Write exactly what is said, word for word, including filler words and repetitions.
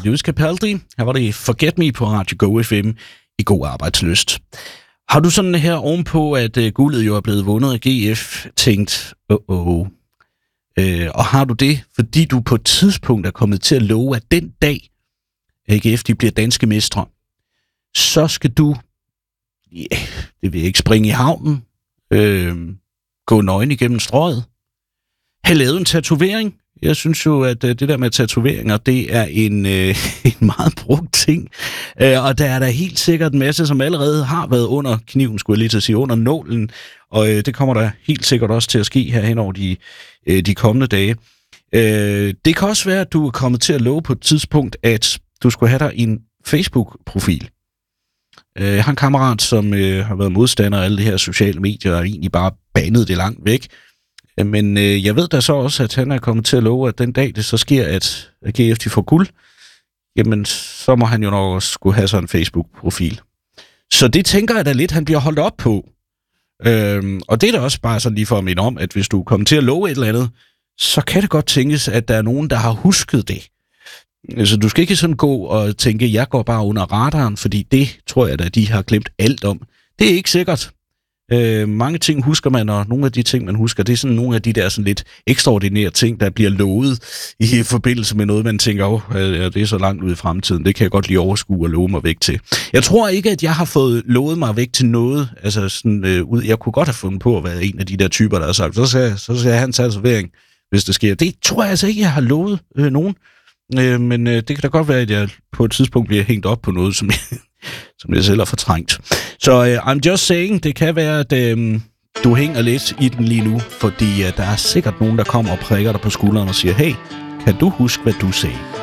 Lewis Capaldi. Her var det Forget Me på Radio Go F M i god arbejdslyst. Har du sådan her ovenpå, at uh, guldet jo er blevet vundet af G F, tænkt, åh, oh, oh. øh, og har du det, fordi du på et tidspunkt er kommet til at love, at den dag, A G F de bliver danske mestre, så skal du, ja, yeah, det vil ikke springe i havnen, øh, gå nøgen igennem strøget, have lavet en tatovering. Jeg synes jo, at det der med tatoveringer, det er en, øh, en meget brugt ting. Øh, og der er der helt sikkert en masse, som allerede har været under kniven, skulle jeg lige til at sige, under nålen. Og øh, det kommer der helt sikkert også til at ske her hen over de, øh, de kommende dage. Øh, det kan også være, at du er kommet til at love på et tidspunkt, at du skulle have dig en Facebook-profil. Øh, jeg har en kammerat, som øh, har været modstander af alle de her sociale medier, og egentlig bare banet det langt væk. Men øh, jeg ved da så også, at han er kommet til at love, at den dag det så sker, at G F de får guld, jamen så må han jo nok også skulle have sådan en Facebook-profil. Så det tænker jeg da lidt, han bliver holdt op på. Øhm, og det er da også bare sådan lige for at minde om, at hvis du kommer til at love et eller andet, så kan det godt tænkes, at der er nogen, der har husket det. Altså du skal ikke sådan gå og tænke, jeg går bare under radaren, fordi det tror jeg da, de har glemt alt om. Det er ikke sikkert. Øh, mange ting husker man, og nogle af de ting, man husker, det er sådan nogle af de der sådan lidt ekstraordinære ting, der bliver lovet i forbindelse med noget, man tænker, åh, oh, det er så langt ude i fremtiden, det kan jeg godt lige overskue og love mig væk til. Jeg tror ikke, at jeg har fået lovet mig væk til noget, altså sådan øh, ud. Jeg kunne godt have fundet på at være en af de der typer, der har sagt, så skal jeg, så skal jeg have en tatovering, hvis det sker. Det tror jeg altså ikke, jeg har lovet øh, nogen, øh, men øh, det kan da godt være, at jeg på et tidspunkt bliver hængt op på noget, som jeg, som jeg selv har fortrængt. Så uh, I'm just saying, det kan være, at um, du hænger lidt i den lige nu, fordi uh, der er sikkert nogen, der kommer og prikker dig på skulderen og siger, hey, kan du huske, hvad du sagde?